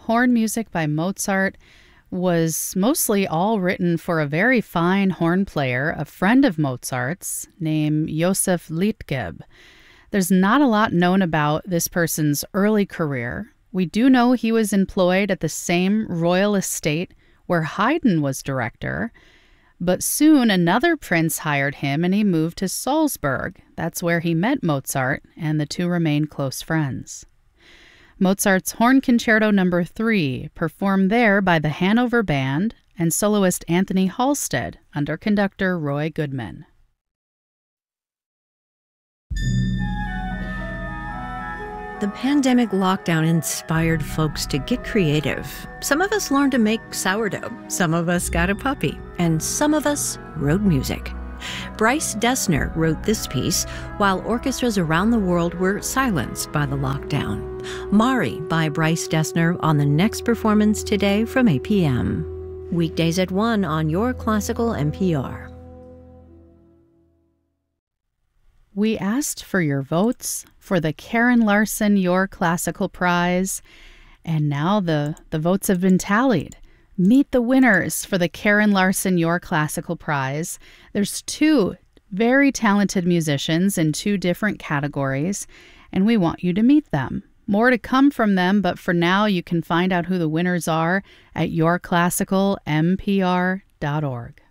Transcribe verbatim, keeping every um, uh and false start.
horn music by Mozart was mostly all written for a very fine horn player, a friend of Mozart's, named Josef Liedtgeb. There's not a lot known about this person's early career. We do know he was employed at the same royal estate where Haydn was director, but soon another prince hired him and he moved to Salzburg. That's where he met Mozart, and the two remained close friends. Mozart's Horn Concerto Number three, performed there by the Hanover Band and soloist Anthony Halstead under conductor Roy Goodman. The pandemic lockdown inspired folks to get creative. Some of us learned to make sourdough, some of us got a puppy, and some of us wrote music. Bryce Dessner wrote this piece while orchestras around the world were silenced by the lockdown. Mari by Bryce Dessner on the next performance today from eight p.m. Weekdays at one on Your Classical N P R. We asked for your votes for the Karen Larson Your Classical Prize, and now the, the votes have been tallied. Meet the winners for the Karen Larson Your Classical Prize. There's two very talented musicians in two different categories, and we want you to meet them. More to come from them, but for now you can find out who the winners are at your classical n p r dot org.